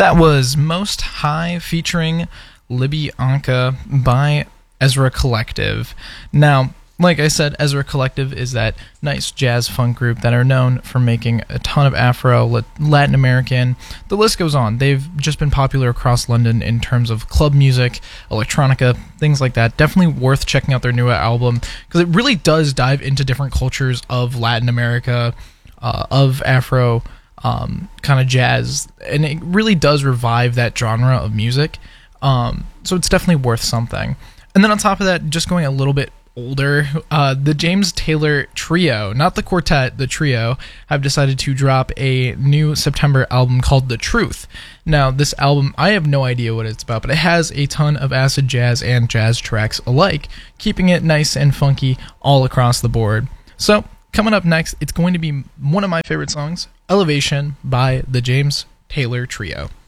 That was Most High featuring Libby Anka by Ezra Collective. Now, like I said, Ezra Collective is that nice jazz funk group that are known for making a ton of Afro, Latin American. The list goes on. They've just been popular across London in terms of club music, electronica, things like that. Definitely worth checking out their new album because it really does dive into different cultures of Latin America, of Afro, kind of jazz, and it really does revive that genre of music. So it's definitely worth something. And then on top of that, just going a little bit older, the James Taylor Trio, not the quartet, the trio, have decided to drop a new September album called The Truth. Now, this album, I have no idea what it's about, but it has a ton of acid jazz and jazz tracks alike, keeping it nice and funky all across the board. So, coming up next, it's going to be one of my favorite songs, Elevation by the James Taylor Trio.